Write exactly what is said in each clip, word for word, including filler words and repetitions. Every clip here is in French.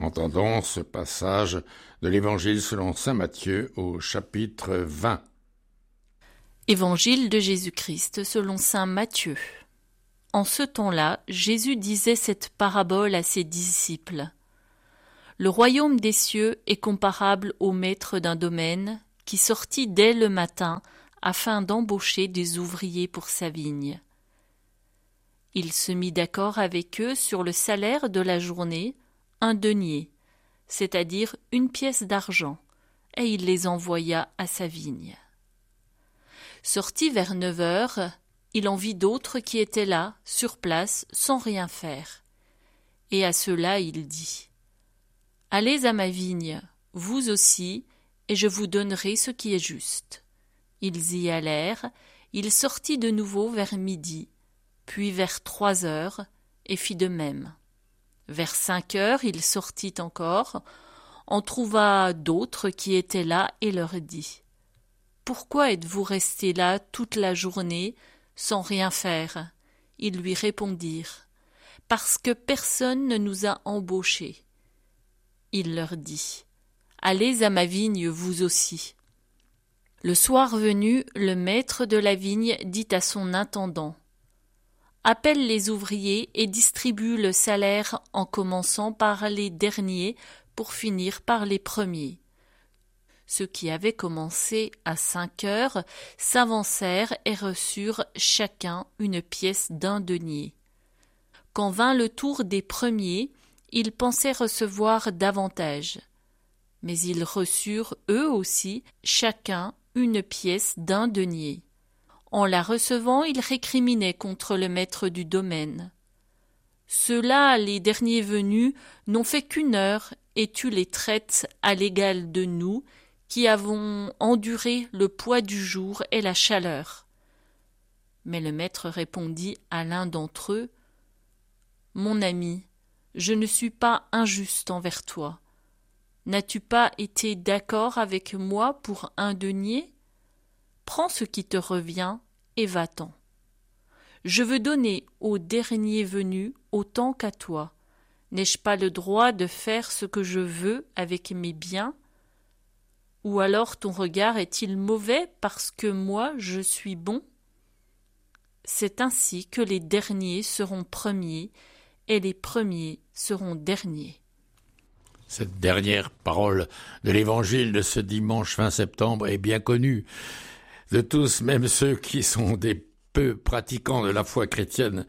Entendons ce passage de l'Évangile selon saint Matthieu au chapitre vingt. Évangile de Jésus-Christ selon saint Matthieu. En ce temps-là, Jésus disait cette parabole à ses disciples. Le royaume des cieux est comparable au maître d'un domaine qui sortit dès le matin afin d'embaucher des ouvriers pour sa vigne. Il se mit d'accord avec eux sur le salaire de la journée, un denier, c'est-à-dire une pièce d'argent, et il les envoya à sa vigne. Sorti vers neuf heures, il en vit d'autres qui étaient là, sur place, sans rien faire. Et à ceux-là il dit « Allez à ma vigne, vous aussi, et je vous donnerai ce qui est juste. » Ils y allèrent, il sortit de nouveau vers midi, puis vers trois heures, et fit de même. Vers cinq heures, il sortit encore, en trouva d'autres qui étaient là et leur dit « Pourquoi êtes-vous restés là toute la journée sans rien faire ?» Ils lui répondirent « Parce que personne ne nous a embauchés. » Il leur dit « Allez à ma vigne vous aussi. » Le soir venu, le maître de la vigne dit à son intendant « Appelle les ouvriers et distribue le salaire en commençant par les derniers pour finir par les premiers. » Ceux qui avaient commencé à cinq heures s'avancèrent et reçurent chacun une pièce d'un denier. Quand vint le tour des premiers, ils pensaient recevoir davantage. Mais ils reçurent eux aussi chacun une pièce d'un denier. En la recevant, ils récriminaient contre le maître du domaine. Ceux-là, les derniers venus, n'ont fait qu'une heure, et tu les traites à l'égal de nous, qui avons enduré le poids du jour et la chaleur. Mais le maître répondit à l'un d'entre eux, « Mon ami, je ne suis pas injuste envers toi. N'as-tu pas été d'accord avec moi pour un denier ? Prends ce qui te revient et va-t'en. Je veux donner au dernier venu autant qu'à toi. N'ai-je pas le droit de faire ce que je veux avec mes biens ? Ou alors ton regard est-il mauvais parce que moi je suis bon ? C'est ainsi que les derniers seront premiers et les premiers seront derniers. » Cette dernière parole de l'Évangile de ce dimanche vingt septembre est bien connue de tous, même ceux qui sont des peu pratiquants de la foi chrétienne.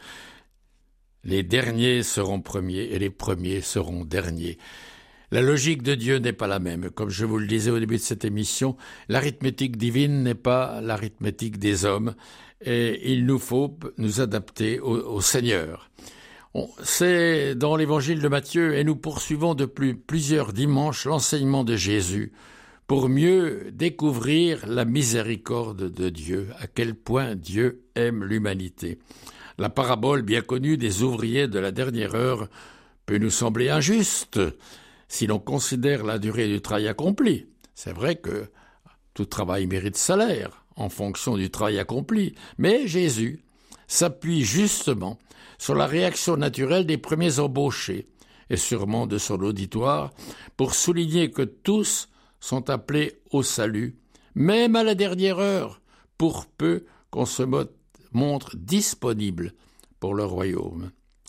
Les derniers seront premiers et les premiers seront derniers. La logique de Dieu n'est pas la même. Comme je vous le disais au début de cette émission, l'arithmétique divine n'est pas l'arithmétique des hommes et il nous faut nous adapter au, au Seigneur. On, c'est dans l'Évangile de Matthieu et nous poursuivons depuis plusieurs dimanches l'enseignement de Jésus pour mieux découvrir la miséricorde de Dieu, à quel point Dieu aime l'humanité. La parabole bien connue des ouvriers de la dernière heure peut nous sembler injuste si l'on considère la durée du travail accompli. C'est vrai que tout travail mérite salaire en fonction du travail accompli, mais Jésus s'appuie justement sur la réaction naturelle des premiers embauchés et sûrement de son auditoire pour souligner que tous sont appelés au salut, même à la dernière heure, pour peu qu'on se montre disponible pour le royaume.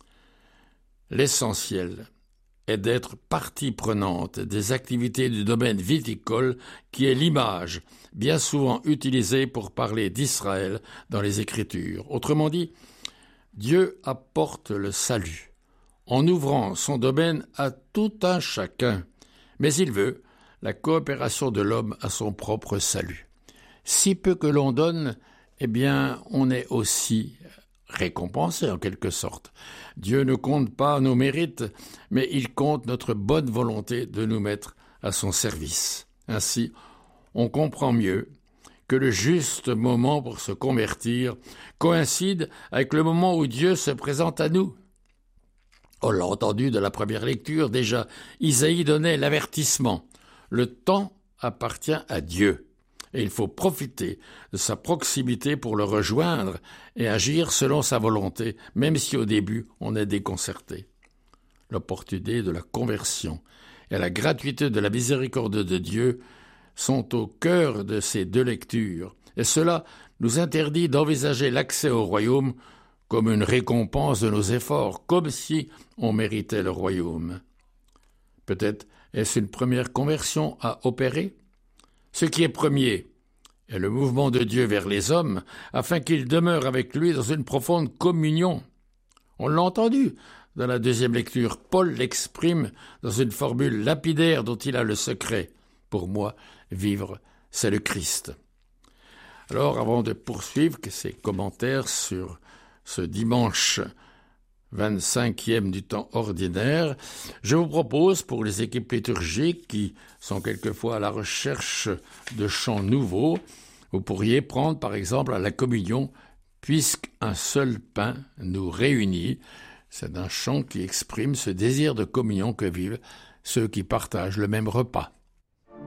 L'essentiel est d'être partie prenante des activités du domaine viticole qui est l'image bien souvent utilisée pour parler d'Israël dans les Écritures. Autrement dit, Dieu apporte le salut en ouvrant son domaine à tout un chacun, mais il veut la coopération de l'homme à son propre salut. Si peu que l'on donne, eh bien, on est aussi récompensé en quelque sorte. Dieu ne compte pas nos mérites, mais il compte notre bonne volonté de nous mettre à son service. Ainsi, on comprend mieux que le juste moment pour se convertir coïncide avec le moment où Dieu se présente à nous. On l'a entendu de la première lecture, déjà, Isaïe donnait l'avertissement. Le temps appartient à Dieu et il faut profiter de sa proximité pour le rejoindre et agir selon sa volonté, même si au début on est déconcerté. l'opportunité de la conversion et la gratuité de la miséricorde de Dieu sont au cœur de ces deux lectures, et cela nous interdit d'envisager l'accès au royaume comme une récompense de nos efforts, comme si on méritait le royaume. Peut-être est-ce une première conversion à opérer? Ce qui est premier est le mouvement de Dieu vers les hommes, afin qu'ils demeurent avec lui dans une profonde communion. On l'a entendu dans la deuxième lecture. Paul l'exprime dans une formule lapidaire dont il a le secret. Pour moi, vivre, c'est le Christ. Alors, avant de poursuivre ces commentaires sur ce dimanche vingt-cinquième du temps ordinaire, je vous propose, pour les équipes liturgiques qui sont quelquefois à la recherche de chants nouveaux, vous pourriez prendre par exemple à la communion « Puisqu'un seul pain nous réunit ». C'est un chant qui exprime ce désir de communion que vivent ceux qui partagent le même repas.